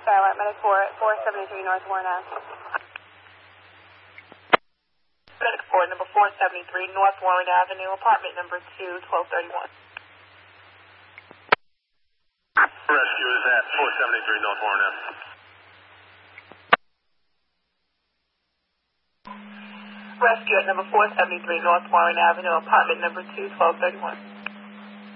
Starlight Medic 4, 473 North Warren Ave. Medic 4, number 473 North Warren Avenue, apartment number 2, 1231. Rescue is at 473 North Warren Avenue. Rescue at number 473 North Warren Avenue, apartment number 2, 1231.